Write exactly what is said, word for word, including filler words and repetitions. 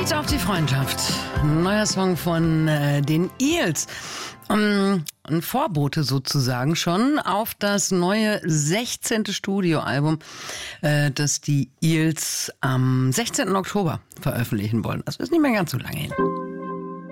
Schieß auf die Freundschaft. Ein neuer Song von äh, den Eels. Um, ein Vorbote sozusagen schon auf das neue sechzehnte Studioalbum, äh, das die Eels am sechzehnten Oktober veröffentlichen wollen. Das ist nicht mehr ganz so lange hin.